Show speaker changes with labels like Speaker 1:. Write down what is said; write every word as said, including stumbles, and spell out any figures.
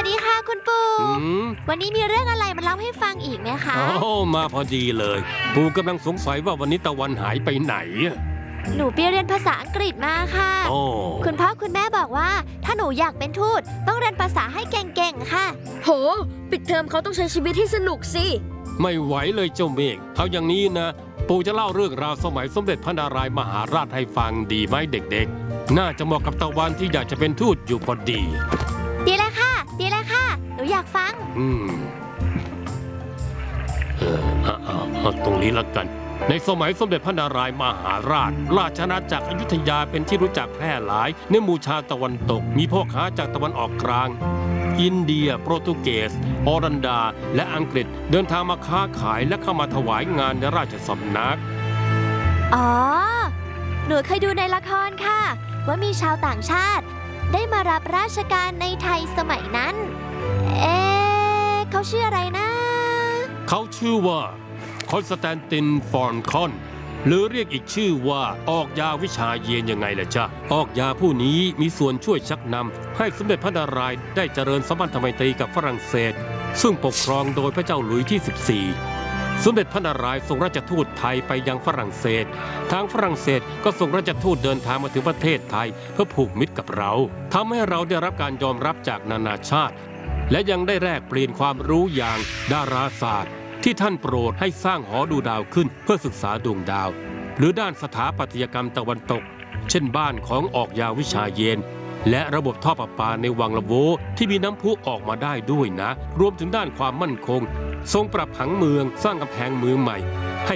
Speaker 1: ดีค่ะคุณปู่
Speaker 2: อืม
Speaker 1: วันนี้มีเรื่องอะไรมาเล่าให้ฟังอีกไหมคะ
Speaker 2: โอ้มาพอดีเลยปู่กำลังสงสัยว่าวันนี้ตะวันหายไปไหนอะ
Speaker 1: หนูไปเรียนภาษาอังกฤษมาค่ะ
Speaker 2: โอ้
Speaker 1: คุณพ่อคุณแม่บอกว่าถ้าหนูอยากเป็นทูตต้องเรียนภาษาให้เก่งๆค่ะ
Speaker 3: โหปิดเทอมเขาต้องใช้ชีวิตที่สนุกสิ
Speaker 2: ไม่ไหวเลยเจ้าเมฆเอาอย่างนี้นะปู่จะเล่าเรื่องราวสมัยสมเด็จพระนารายณ์มหาราชให้ฟังดีไหมเด็กๆน่าจะเหมาะกับตะวันที่อยากจะเป็นทูตอยู่พอดี
Speaker 1: ดีเลยค่ะดีเลยค่ะหนูอยากฟัง
Speaker 2: อืมเออเอาเอาเอาตรงนี้ละกันในสมัยสมเด็จพระนารายณ์มหาราชราชอาณาจักรอยุธยาเป็นที่รู้จักแพร่หลายในหมู่ชาวตะวันตกมีพ่อค้าจากตะวันออกกลางอินเดียโปรตุเกสอรันดาและอังกฤษเดินทางมาค้าขายและเข้ามาถวายงานในราชสำนัก
Speaker 1: อ๋อหนูเคยดูในละครค่ะว่ามีชาวต่างชาติได้มารับราชการในไทยสมัยนั้นเอ๊ะเขาชื่ออะไรนะ
Speaker 2: เขาชื่อว่าคอนสแตนตินฟอนคอนหรือเรียกอีกชื่อว่าออกยาวิชาเย็นยังไงล่ะจ๊ะออกยาผู้นี้มีส่วนช่วยชักนำให้สมเด็จพระนารายณ์ได้เจริญสัมพันธไมตรีกับฝรั่งเศสซึ่งปกครองโดยพระเจ้าหลุยส์ที่สิบสี่สมเด็จพระนารายณ์ส่งราชทูตไทยไปยังฝรั่งเศสทางฝรั่งเศสก็ส่งราชทูตเดินทางมาถึงประเทศไทยเพื่อผูกมิตรกับเราทำให้เราได้รับการยอมรับจากนานาชาติและยังได้แลกเปลี่ยนความรู้อย่างดาราศาสตร์ที่ท่านโปรดให้สร้างหอดูดาวขึ้นเพื่อศึกษาดวงดาวหรือด้านสถาปัตยกรรมตะวันตกเช่นบ้านของออกยาวิชาเย็นและระบบท่อประปาในวังละโวที่มีน้ำพุออกมาได้ด้วยนะรวมถึงด้านความมั่นคงทรงปรับผังเมืองสร้างกำแพงเมืองใหม่ให้